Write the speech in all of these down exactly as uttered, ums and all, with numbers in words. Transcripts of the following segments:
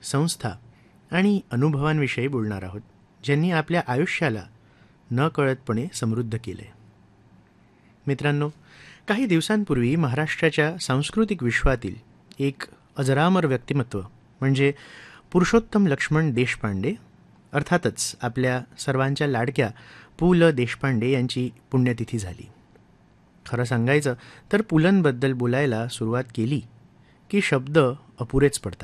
संस्था आणि अनुभवांविषयी बोलणार आहोत, ज्यांनी आपल्या आयुष्याला न कळतपणे समृद्ध केले. मित्रांनो, काही दिवसांपूर्वी महाराष्ट्राच्या सांस्कृतिक विश्वातील एक अजरामर व्यक्तिमत्व म्हणजे पुरुषोत्तम लक्ष्मण देशपांडे, अर्थातच आपल्या सर्वांच्या लाडक्या पु ल देशपांडे यांची पुण्यतिथी झाली. खरं सांगायचं तर पुलंबद्दल बोलायला सुरुवात केली की शब्द अपुरेच पडतात.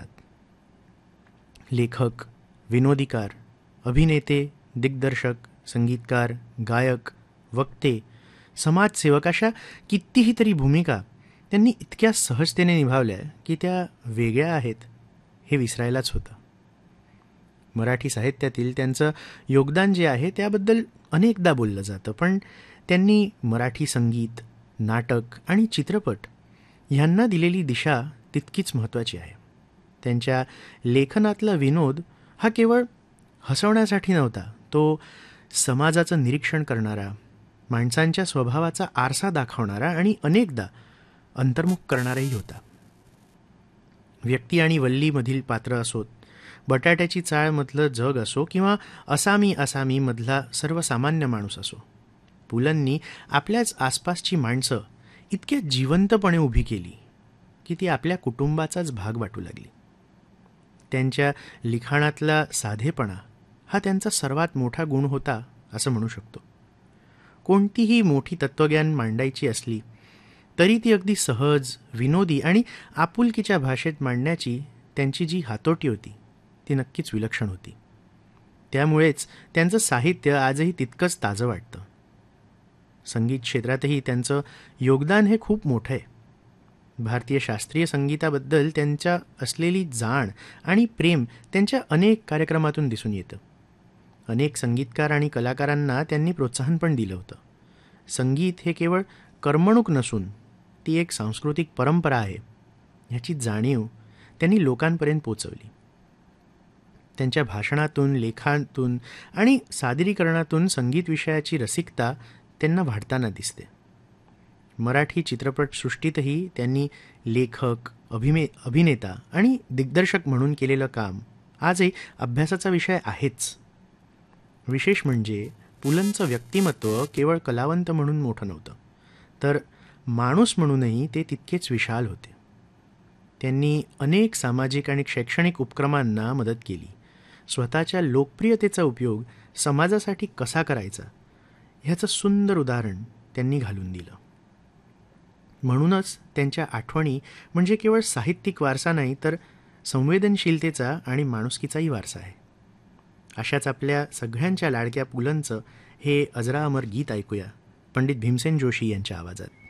लेखक, विनोदीकार, अभिनेते, दिग्दर्शक, संगीतकार, गायक, वक्ते, समाजसेवक अशा कितीही तरी भूमिका त्यांनी इतक्या सहजतेने निभावल्या की त्या वेगळ्या आहेत हे विसरायलाच होतं. मराठी साहित्यातील त्यांचं योगदान जे आहे त्याबद्दल अनेकदा बोललं जातं, पण त्यांनी मराठी संगीत, नाटक आणि चित्रपट ह्यांना दिलेली दिशा तितकीच महत्त्वाची आहे. त्यांच्या लेखनातला विनोद हा केवळ हसवण्यासाठी नव्हता, तो समाजाचं निरीक्षण करणारा, माणसांच्या स्वभावाचा आरसा दाखवणारा आणि अनेकदा अंतर्मुख करणाराही होता. व्यक्ती आणि वल्लीमधील पात्र असोत, बटाट्याची चाळमधलं जग असो किंवा असामी आसामीमधला सर्वसामान्य माणूस असो, पुलंनी आपल्याच आसपासची माणसं इतक्या जिवंतपणे उभी केली की ती आपल्या कुटुंबाचाच भाग वाटू लागली. त्यांच्या लिखाणातला साधेपणा हा त्यांचा सर्वात मोठा गुण होता असं म्हणू शकतो. कोणतीही मोठी तत्त्वज्ञान मांडायची असली तरी ती अगदी सहज, विनोदी आणि आपुलकीच्या भाषेत मांडण्याची त्यांची जी हातोटी होती ती नक्कीच विलक्षण होती. त्यामुळेच त्यांचं साहित्य आजही तितकंच ताजं वाटतं. संगीत क्षेत्रातही त्यांचं योगदान हे खूप मोठं आहे. भारतीय शास्त्रीय संगीताबद्दल त्यांच्या असलेली जाण आणि प्रेम त्यांच्या अनेक कार्यक्रमातून दिसून येतं. अनेक संगीतकार आणि कलाकारांना त्यांनी प्रोत्साहन पण दिलं होतं. संगीत हे केवळ कर्मणूक नसून ती एक सांस्कृतिक परंपरा आहे ह्याची जाणीव त्यांनी लोकांपर्यंत पोचवली. त्यांच्या भाषणातून, लेखातून आणि सादरीकरणातून संगीत विषयाची रसिकता त्यांना वाढताना दिसते. मराठी चित्रपटसृष्टीतही त्यांनी लेखक, अभिमे अभिनेता आणि दिग्दर्शक म्हणून केलेलं काम आजही अभ्यासाचा विषय आहेच. विशेष म्हणजे पुलंचं व्यक्तिमत्व केवळ कलावंत म्हणून मोठं नव्हतं, तर माणूस म्हणूनही ते तितकेच विशाल होते. त्यांनी अनेक सामाजिक आणि शैक्षणिक उपक्रमांना मदत केली. स्वतःच्या लोकप्रियतेचा उपयोग समाजासाठी कसा करायचा ह्याचं सुंदर उदाहरण त्यांनी घालून दिलं. म्हणूनच त्यांच्या आठवणी म्हणजे केवळ साहित्यिक वारसा नाही, तर संवेदनशीलतेचा आणि माणुसकीचाही वारसा आहे. अशाच आपल्या सगळ्यांच्या लाडक्या पुलंचं हे अजरामर गीत ऐकूया पंडित भीमसेन जोशी यांच्या आवाजात.